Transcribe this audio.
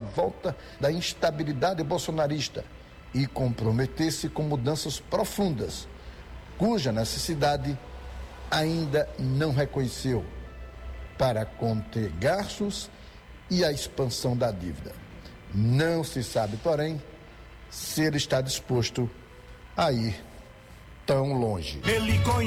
volta da instabilidade bolsonarista e comprometer-se com mudanças profundas, cuja necessidade ainda não reconheceu, para conter gastos e a expansão da dívida. Não se sabe, porém, se ele está disposto a ir tão longe.